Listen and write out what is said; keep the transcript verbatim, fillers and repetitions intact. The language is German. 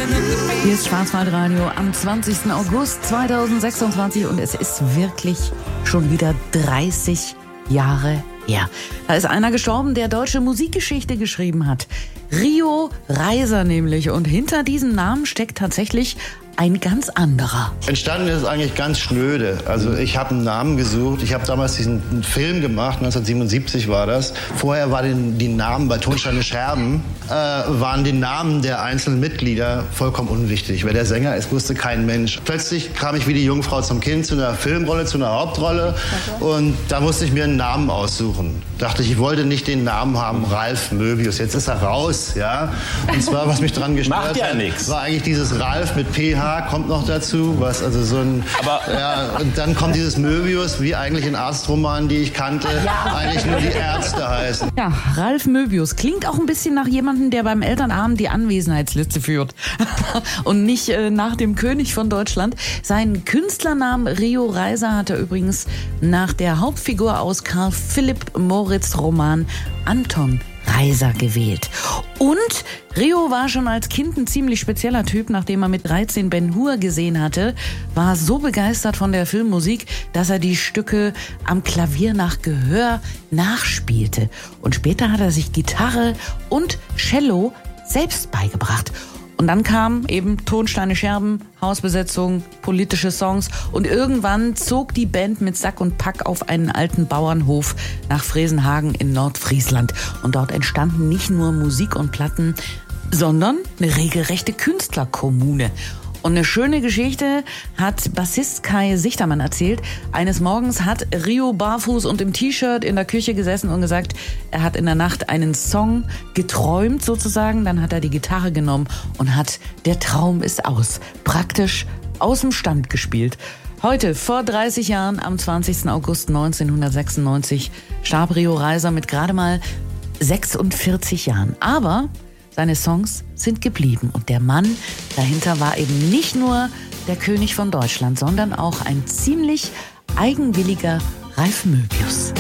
Hier ist Schwarzwaldradio am zwanzigsten August zweitausendsechsundzwanzig und es ist wirklich schon wieder dreißig Jahre her. Da ist einer gestorben, der deutsche Musikgeschichte geschrieben hat. Rio Reiser nämlich. Und hinter diesem Namen steckt tatsächlich ein ganz anderer. Entstanden ist es eigentlich ganz schnöde. Also ich habe einen Namen gesucht. Ich habe damals diesen Film gemacht, neunzehnhundertsiebenundsiebzig war das. Vorher waren die Namen bei Tonsteine Scherben, äh, waren die Namen der einzelnen Mitglieder vollkommen unwichtig. Wer der Sänger ist, wusste kein Mensch. Plötzlich kam ich wie die Jungfrau zum Kind zu einer Filmrolle, zu einer Hauptrolle. Und da musste ich mir einen Namen aussuchen. Dachte ich, ich wollte nicht den Namen haben, Ralf Möbius. Jetzt ist er raus, ja. Und zwar, was mich dran gestört Macht ja hat, nix. war eigentlich dieses Ralf mit P H kommt noch dazu, was also so ein, Aber ja, und dann kommt dieses Möbius, wie eigentlich in Arztromanen, die ich kannte, ja. eigentlich nur die Ärzte heißen. Ja, Ralf Möbius klingt auch ein bisschen nach jemandem, der beim Elternabend die Anwesenheitsliste führt und nicht äh, nach dem König von Deutschland. Seinen Künstlernamen Rio Reiser hat er übrigens nach der Hauptfigur aus Karl Philipp Moritz Roman Anton Reiser gewählt. Und Rio war schon als Kind ein ziemlich spezieller Typ. Nachdem er mit dreizehn Ben-Hur gesehen hatte, war er so begeistert von der Filmmusik, dass er die Stücke am Klavier nach Gehör nachspielte. Und später hat er sich Gitarre und Cello selbst beigebracht. Und dann kamen eben Tonsteine Scherben, Hausbesetzung, politische Songs und irgendwann zog die Band mit Sack und Pack auf einen alten Bauernhof nach Fresenhagen in Nordfriesland. Und dort entstanden nicht nur Musik und Platten, sondern eine regelrechte Künstlerkommune. Und eine schöne Geschichte hat Bassist Kai Sichtermann erzählt. Eines Morgens hat Rio barfuß und im T-Shirt in der Küche gesessen und gesagt, er hat in der Nacht einen Song geträumt sozusagen. Dann hat er die Gitarre genommen und hat Der Traum ist aus praktisch aus dem Stand gespielt. Heute, vor dreißig Jahren, am zwanzigsten August neunzehnhundertsechsundneunzig, starb Rio Reiser mit gerade mal sechsundvierzig Jahren. Aber seine Songs sind geblieben und der Mann dahinter war eben nicht nur der König von Deutschland, sondern auch ein ziemlich eigenwilliger Ralf Möbius.